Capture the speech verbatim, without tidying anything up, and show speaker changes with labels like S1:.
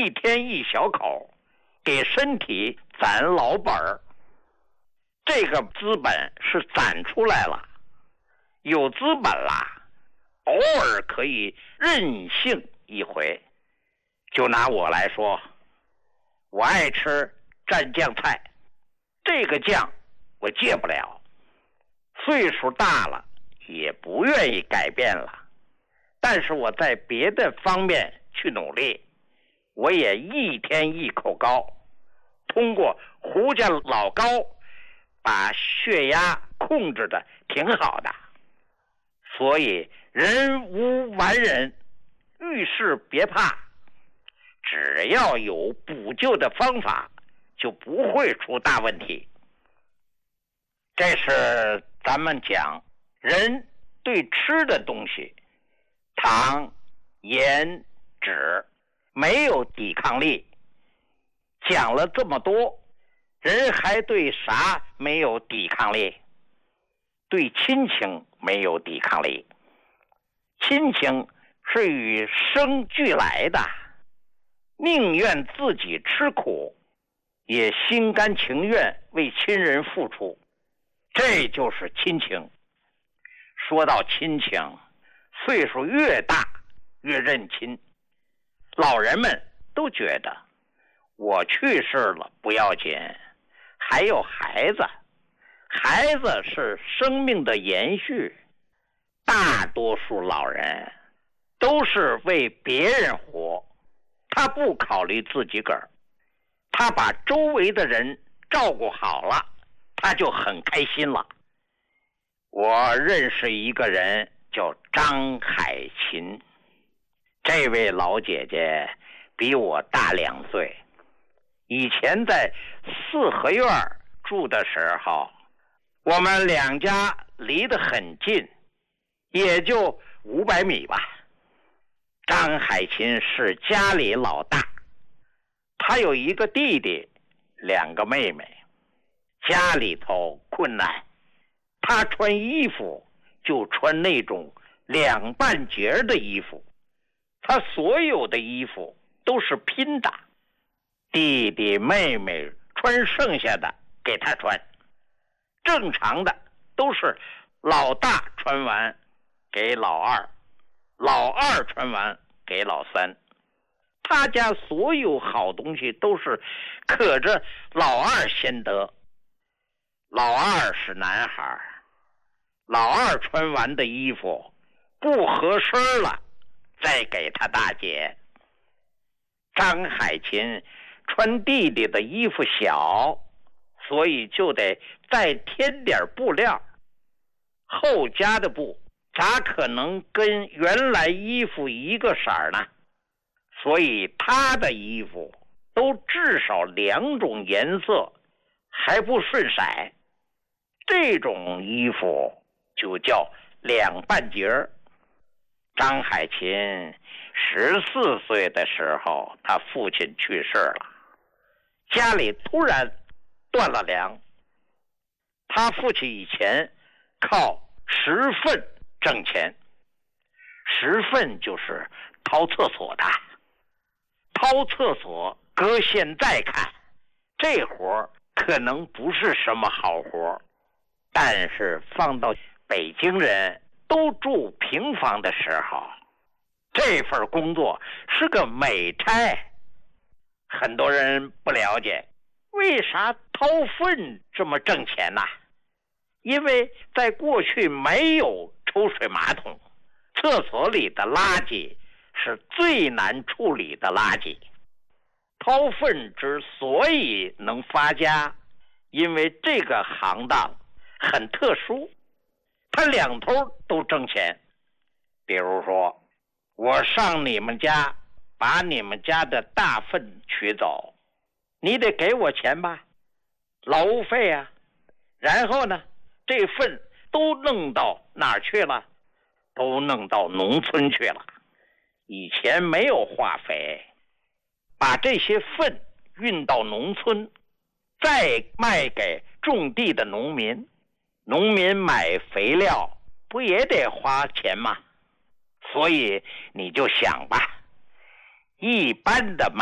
S1: 一天一小口，给身体攒老本儿。这个资本是攒出来了，有资本啦，偶尔可以任性一回。就拿我来说，我爱吃蘸酱菜，这个酱我戒不了，岁数大了也不愿意改变了，但是我在别的方面去努力，我也一天一口膏，通过胡家老膏把血压控制的挺好的。所以人无完人，遇事别怕，只要有补救的方法，就不会出大问题。这是咱们讲人对吃的东西，糖、盐、脂没有抵抗力。讲了这么多，人还对啥没有抵抗力？对亲情没有抵抗力。亲情是与生俱来的，宁愿自己吃苦，也心甘情愿为亲人付出，这就是亲情。说到亲情，岁数越大越认亲。老人们都觉得我去世了不要紧，还有孩子，孩子是生命的延续。大多数老人都是为别人活，他不考虑自己个儿，他把周围的人照顾好了，他就很开心了。我认识一个人叫张海琴，这位老姐姐比我大两岁，以前在四合院住的时候，我们两家离得很近，也就五百米吧。张海琴是家里老大，他有一个弟弟，两个妹妹。家里头困难，他穿衣服就穿那种两半截的衣服，他所有的衣服都是拼的，弟弟妹妹穿剩下的给他穿，正常的都是老大穿完给老二，老二穿完给老三。他家所有好东西都是可着老二先得。老二是男孩，老二穿完的衣服不合身了，再给他大姐。张海琴穿弟弟的衣服小，所以就得再添点布料。后加的布咋可能跟原来衣服一个色儿呢？所以他的衣服都至少两种颜色，还不顺色。这种衣服就叫两半截儿。张海琴十四岁的时候，他父亲去世了，家里突然断了粮。他父亲以前靠拾粪挣钱，拾粪就是掏厕所的。掏厕所搁现在看，这活可能不是什么好活，但是放到北京人都住平房的时候，这份工作是个美差。很多人不了解为啥掏粪这么挣钱呢？因为在过去没有抽水马桶，厕所里的垃圾是最难处理的垃圾。掏粪之所以能发家，因为这个行当很特殊，它两头都挣钱。比如说，我上你们家把你们家的大粪取走，你得给我钱吧，劳务费啊。然后呢，这粪都弄到哪儿去了？都弄到农村去了。以前没有化肥，把这些粪运到农村，再卖给种地的农民。农民买肥料不也得花钱吗？所以你就想吧，一般的卖